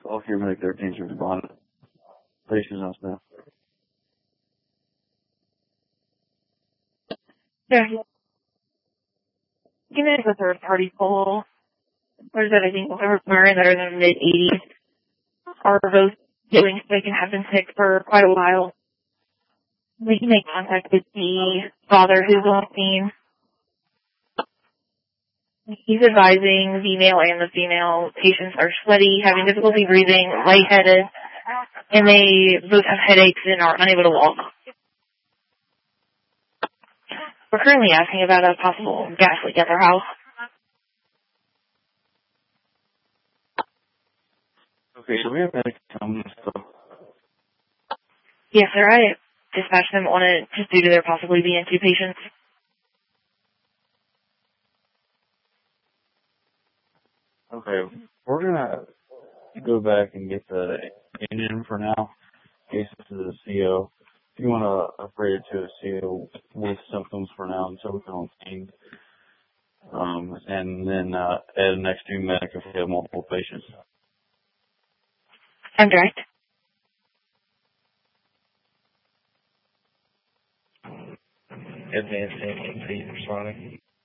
all paramedic 13s are responded. Patients on staff. Yeah. Give me the third party poll. What is that? I think we're in the mid-80s. Are both doing sick and have been sick for quite a while. We can make contact with the father who's on scene. He's advising the male and the female patients are sweaty, having difficulty breathing, lightheaded, and they both have headaches and are unable to walk. We're currently asking about a possible gas leak at their house. Okay, so we have medics come and stuff. Yes, sir. I dispatched them on it just due to there possibly being two patients. Okay, we're gonna go back and get the engine for now. In case this is a CO. If you want to upgrade it to a CO with symptoms for now until we can obtain. And then add an extra medic if we have multiple patients. I'm direct. Advanced AMP responding.